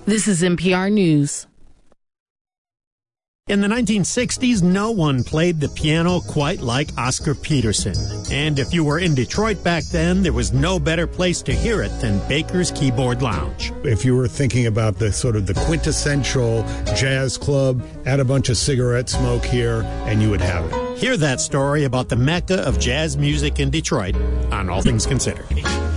This is NPR News. In the 1960s, no one played the piano quite like Oscar Peterson. And if you were in Detroit back then, there was no better place to hear it than Baker's Keyboard Lounge. If you were thinking about the sort of the quintessential jazz club, add a bunch of cigarette smoke here, and you would have it. Hear that story about the Mecca of jazz music in Detroit on All Things Considered.